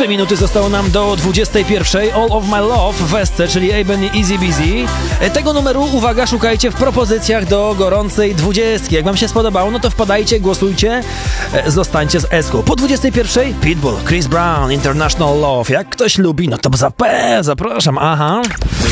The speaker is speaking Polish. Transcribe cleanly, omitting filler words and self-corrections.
3 minuty zostało nam do 21. All of My Love w Esce, czyli Eben i Easy Busy. Tego numeru, uwaga, szukajcie w propozycjach do gorącej 20. Jak wam się spodobało, no to wpadajcie, głosujcie, zostańcie z Eską. Po 21. Pitbull, Chris Brown, International Love. Jak ktoś lubi, no to zapraszam, aha.